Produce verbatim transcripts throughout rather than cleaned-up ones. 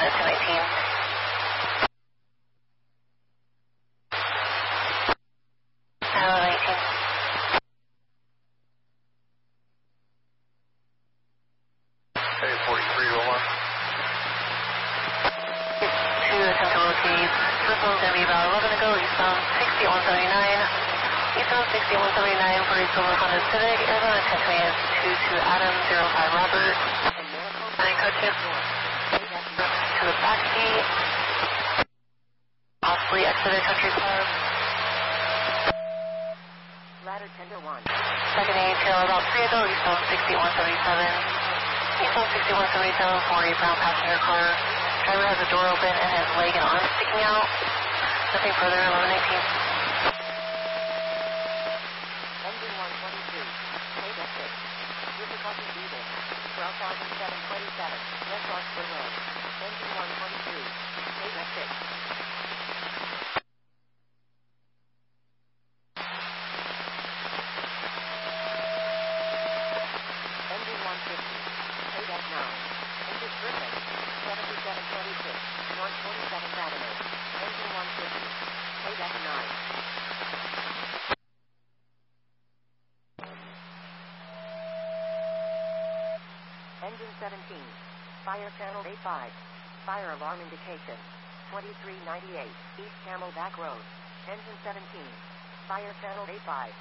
two nineteen. Hello, nineteen. Hey, forty-three, roll on. two, attempt to locate. First one's going to be about eleven to go, eastbound sixty-one seventy-nine. Eastbound sixty-one seventy-nine for a silver Honda Civic. Airbound attach me as two two Adam zero five Robert. nine coach it to the back seat. Possibly exited Country Club. Ladder ten to one. Second A tail about three ago, eastbound sixty-one seventy-seven. Eastbound sixty-one seventy-seven for a brown passenger car. Driver has a door open and his leg and arm sticking out. Nothing further, eleven nineteen. Engine one twenty-two. Take exit. Difficulty breathing. twelve thousand seven hundred twenty-seven. West Roxbury Road. Engine one twenty-two. Take exit. Engine one fifty. Take F nine. Engine Griffin. seventy-seven twenty-six. North forty-seventh Avenue. Engine one fifty. Take F nine. Engine seventeen. Fire channel A five. Fire alarm indication. twenty-three ninety-eight. East Camelback Road. Engine seventeen. Fire channel A five.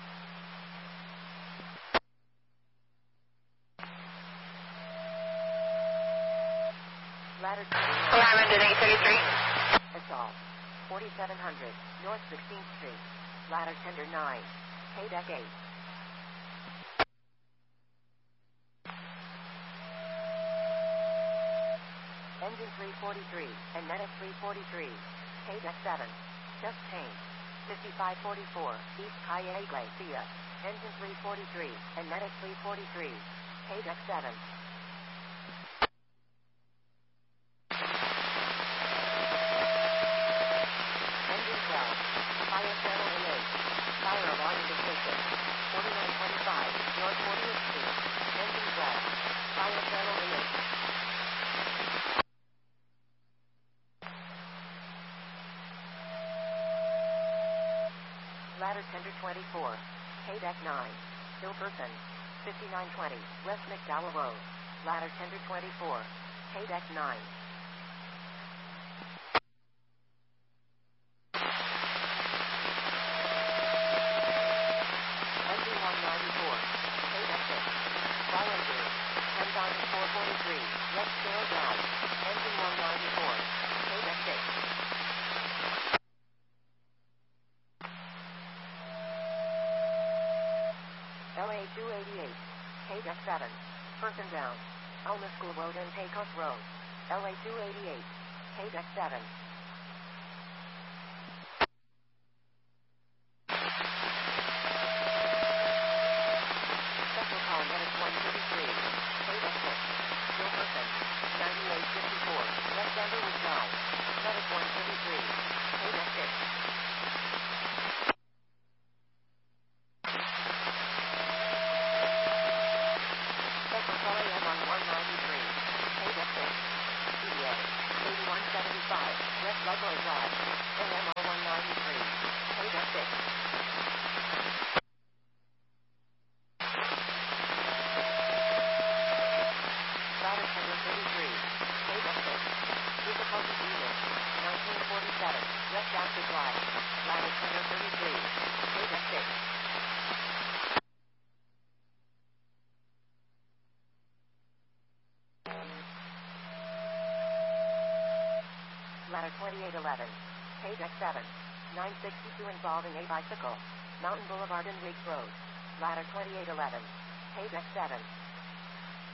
Ladder Alarm ended eight thirty-three. Assault. forty-seven hundred. North sixteenth Street. Ladder tender nine. K deck eight. Engine three forty-three. And Medic three forty-three. K deck seven. Just change. fifty-five forty-four. East Calle Glacia. Engine three forty-three. And Medic three forty-three. K deck seven. Engine twelve. Fire channel A eight. Fire alarm indication. forty-nine twenty-five. North fortieth Street. Engine twelve. Fire channel A eight. Ladder tender twenty-four. K deck nine. Hill person. fifty-nine twenty. West McDowell Road. Ladder tender twenty-four. K deck nine. Engine one ninety-four. K deck six. Fire engine. ten thousand four hundred forty-three. West Sparrow Drive. Engine one ninety-four. K deck six. L A two eighty-eight. K deck seven. Person down. Elma School Road and Pecos Road. L A two eighty-eight. K deck seven. Special call Medic one thirty-three. K deck six. Still person. ninety-eight fifty-four. West Denverwood Drive. Medic one thirty-three. K deck six. Special call A M on one ninety-three. K deck six. C D A. eighty-one seventy-five. West Ludlow Drive. A M on one ninety-three. K deck six. Ladder tender thirty-three. K deck six. Difficulty breathing. nineteen forty-seven. West Active Drive. Ladder tender thirty-three. K deck six. Ladder twenty-eight eleven. K deck seven. nine sixty-two involving a bicycle. Mountain Boulevard and Riggs Road. Ladder twenty-eight eleven. K deck seven.